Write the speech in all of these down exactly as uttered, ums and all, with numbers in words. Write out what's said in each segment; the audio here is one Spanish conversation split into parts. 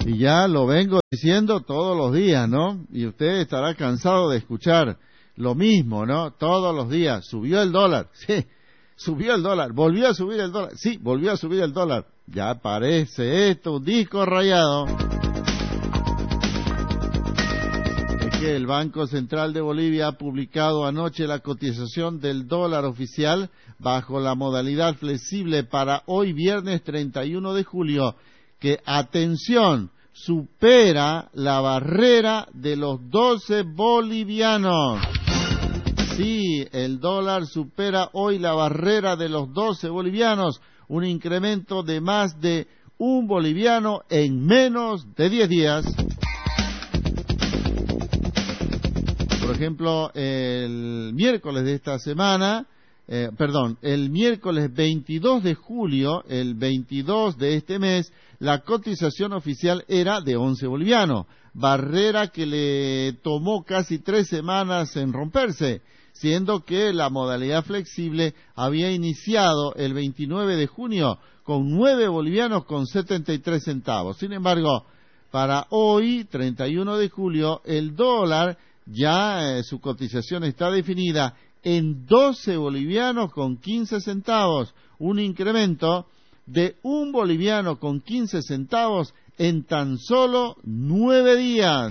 Y ya lo vengo diciendo todos los días, ¿no? Y usted estará cansado de escuchar lo mismo, ¿no? Todos los días. Subió el dólar. Sí, subió el dólar. Volvió a subir el dólar. Sí, volvió a subir el dólar. Ya parece esto un disco rayado. Es que el Banco Central de Bolivia ha publicado anoche la cotización del dólar oficial bajo la modalidad flexible para hoy viernes treinta y uno de julio, que, atención, supera la barrera de los doce bolivianos. Sí, el dólar supera hoy la barrera de los doce bolivianos, un incremento de más de un boliviano en menos de diez días. Por ejemplo, el miércoles de esta semana, eh, perdón, el miércoles veintidós de julio, el veintidós de este mes, la cotización oficial era de once bolivianos, barrera que le tomó casi tres semanas en romperse, siendo que la modalidad flexible había iniciado el veintinueve de junio con nueve bolivianos con setenta y tres centavos. Sin embargo, para hoy, treinta y uno de julio, el dólar ya eh, su cotización está definida en doce bolivianos con quince centavos, un incremento de un boliviano con quince centavos en tan solo nueve días.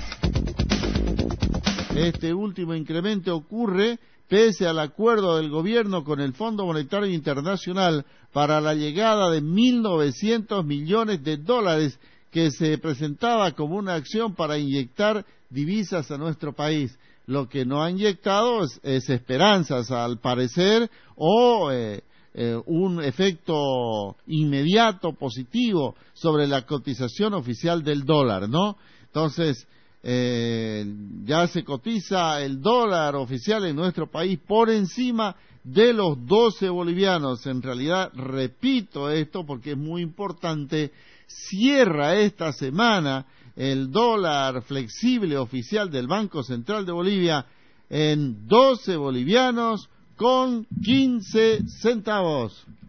Este último incremento ocurre pese al acuerdo del gobierno con el Fondo Monetario Internacional para la llegada de mil novecientos millones de dólares que se presentaba como una acción para inyectar divisas a nuestro país. Lo que no ha inyectado es, es esperanzas, al parecer, o eh, eh, un efecto inmediato positivo sobre la cotización oficial del dólar, ¿no? Entonces, eh, ya se cotiza el dólar oficial en nuestro país por encima de los doce bolivianos. En realidad, repito esto porque es muy importante, cierra esta semana el dólar flexible oficial del Banco Central de Bolivia en doce bolivianos con quince centavos.